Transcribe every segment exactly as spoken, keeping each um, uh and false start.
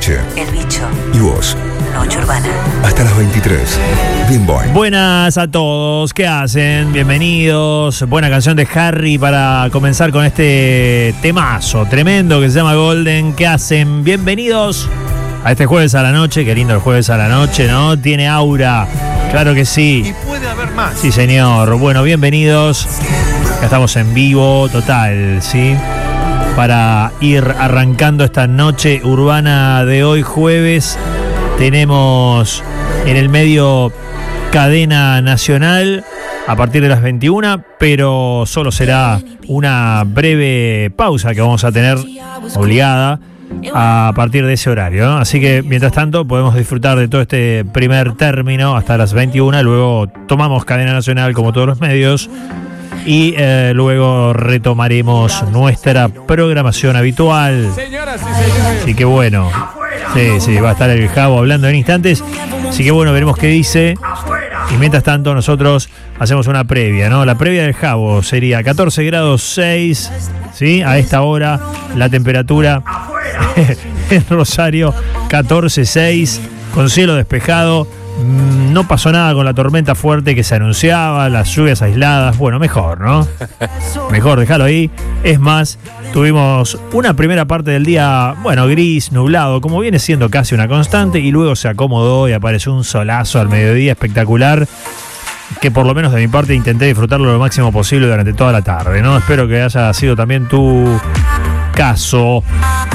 noche. El Bicho. Y vos. Noche Urbana. Hasta las veintitrés. Bien boy. Buenas a todos, ¿qué hacen? Bienvenidos. Buena canción de Harry para comenzar con este temazo tremendo que se llama Golden. ¿Qué hacen? Bienvenidos a este jueves a la noche. Qué lindo el jueves a la noche, ¿no? Tiene aura. Claro que sí. Y puede haber más. Sí, señor. Bueno, bienvenidos. Ya estamos en vivo, total, ¿sí? Para ir arrancando esta noche urbana de hoy jueves. Tenemos en el medio cadena nacional a partir de las veintiuna, pero solo será una breve pausa que vamos a tener obligada a partir de ese horario, ¿no? Así que mientras tanto podemos disfrutar de todo este primer término hasta las veintiuna, luego tomamos cadena nacional como todos los medios y eh, luego retomaremos nuestra programación habitual. Señoras y señores. Así que bueno, sí, sí, va a estar el Javo hablando en instantes. Así que bueno, veremos qué dice. Y mientras tanto nosotros hacemos una previa, ¿no? La previa del Javo sería catorce grados seis, ¿sí? A esta hora la temperatura en Rosario catorce seis, con cielo despejado. No pasó nada con la tormenta fuerte que se anunciaba, las lluvias aisladas. Bueno, mejor, ¿no? Mejor, déjalo ahí. Es más, tuvimos una primera parte del día, bueno, gris, nublado, como viene siendo casi una constante, y luego se acomodó y apareció un solazo al mediodía espectacular, que por lo menos de mi parte intenté disfrutarlo lo máximo posible durante toda la tarde, ¿no? Espero que haya sido también tu caso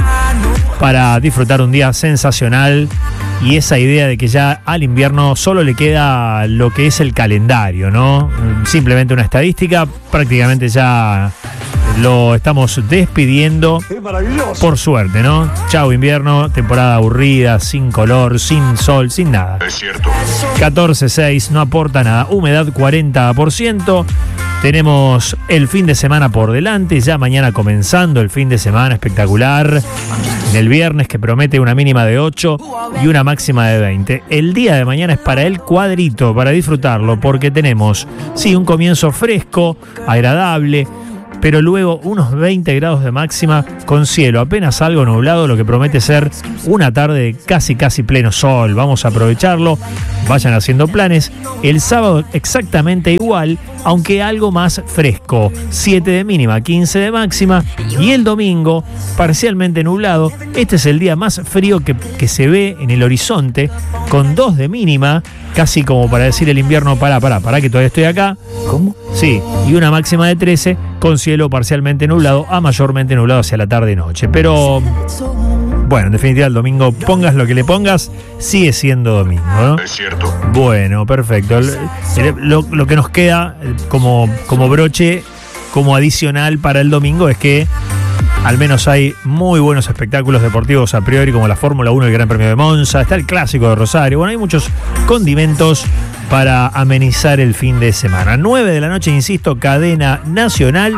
para disfrutar un día sensacional. Y esa idea de que ya al invierno solo le queda lo que es el calendario, ¿no? Simplemente una estadística, prácticamente ya lo estamos despidiendo. Es maravilloso. Por suerte, ¿no? Chau invierno, temporada aburrida, sin color, sin sol, sin nada. Es cierto. catorce seis, no aporta nada. Humedad cuarenta por ciento. Tenemos el fin de semana por delante, ya mañana comenzando el fin de semana espectacular. El viernes que promete una mínima de ocho y una máxima de veinte. El día de mañana es para el cuadrito, para disfrutarlo, porque tenemos, sí, un comienzo fresco, agradable, pero luego unos veinte grados de máxima con cielo apenas algo nublado, lo que promete ser una tarde de casi casi pleno sol. Vamos a aprovecharlo, vayan haciendo planes. El sábado exactamente igual, aunque algo más fresco, siete de mínima, quince de máxima, y el domingo parcialmente nublado. Este es el día más frío que, que se ve en el horizonte, con dos de mínima, casi como para decir el invierno, pará, pará, pará que todavía estoy acá. ¿Cómo? Sí, y una máxima de trece, con cielo parcialmente nublado a mayormente nublado hacia la tarde y noche. Pero, bueno, en definitiva el domingo, pongas lo que le pongas, sigue siendo domingo, ¿no? Es cierto. Bueno, perfecto. El- el- Lo, lo que nos queda como, como broche, como adicional para el domingo, es que al menos hay muy buenos espectáculos deportivos a priori, como la Fórmula uno y el Gran Premio de Monza, está el Clásico de Rosario. Bueno, hay muchos condimentos para amenizar el fin de semana. nueve de la noche, insisto, cadena nacional,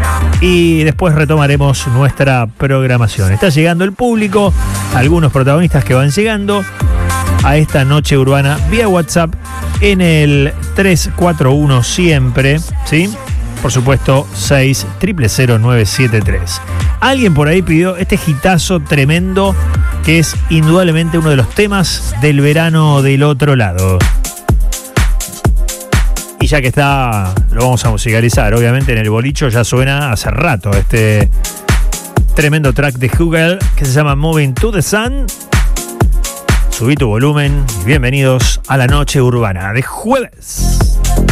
y después retomaremos nuestra programación. Está llegando el público, algunos protagonistas que van llegando a esta noche urbana vía WhatsApp en el tres cuatro uno siempre, ¿sí? Por supuesto, seis cero cero cero nueve siete tres. Alguien por ahí pidió este hitazo tremendo que es indudablemente uno de los temas del verano del otro lado. Y ya que está, lo vamos a musicalizar. Obviamente en el bolicho ya suena hace rato este tremendo track de Hugel que se llama Moving to the Sun. Subí tu volumen y bienvenidos a la noche urbana de jueves.